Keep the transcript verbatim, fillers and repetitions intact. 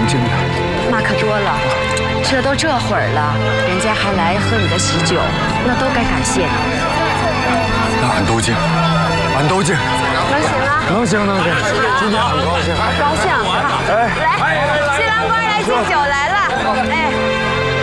敬的。 那可多了，这都这会儿了，人家还来喝你的喜酒，那都该感谢你。 那俺都敬，俺都敬。 能行啊？ 能行能行，今天很高兴。 高兴啊！ 哎， 来，新郎官来敬酒来了，哎。